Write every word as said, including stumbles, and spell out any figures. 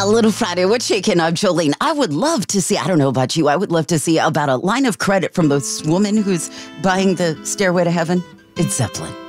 Uh, Little Friday, what's shaking? I'm Jolene. I would love to see, I don't know about you, I would love to see about a line of credit from this woman who's buying the Stairway to Heaven. It's Zeppelin.